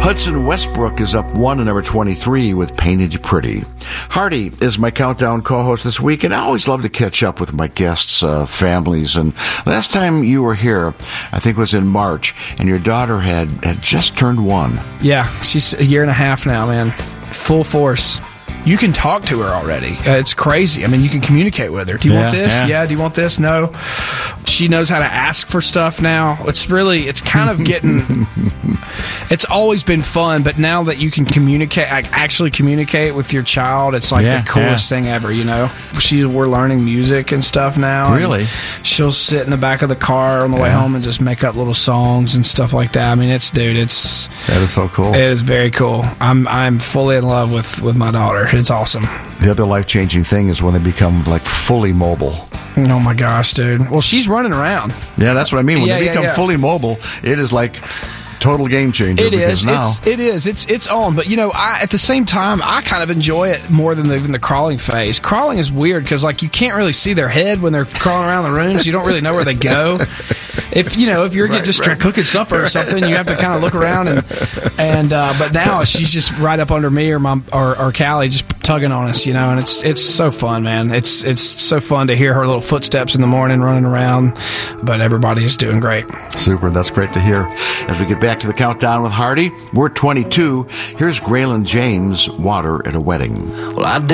Hudson Westbrook is up 1 at number 23 with Painted You Pretty. Hardy is my countdown co-host this week, and I always love to catch up with my guests' families. And last time you were here, I think it was in March, and your daughter had just turned 1. Yeah, she's a year and a half now, man. Full force. You can talk to her already. It's crazy. I mean, you can communicate with her. Do you want this? Yeah. Do you want this? No. She knows how to ask for stuff now. It's kind of getting... It's always been fun, but now that you can actually communicate with your child, it's like the coolest thing ever, you know? We're learning music and stuff now. Really? She'll sit in the back of the car on the way home and just make up little songs and stuff like that. I mean, that is so cool. It is very cool. I'm fully in love with my daughter. It's awesome. The other life-changing thing is when they become like fully mobile. Oh my gosh, dude. Well, she's running around. Yeah, that's what I mean. When they become fully mobile, it is like total game changer. It is. It's on. But you know, at the same time, I kind of enjoy it more than the crawling phase. Crawling is weird because like you can't really see their head when they're crawling around the rooms. You don't really know where they go. If you're just cooking supper or something, you have to kind of look around and but now she's just right up under me or Callie just tugging on us, you know, and it's so fun, man. It's so fun to hear her little footsteps in the morning running around, but everybody is doing great. Super, that's great to hear. As we get back to the countdown with Hardy, we're 22. Here's Graylin James, Water at a Wedding. Well, I did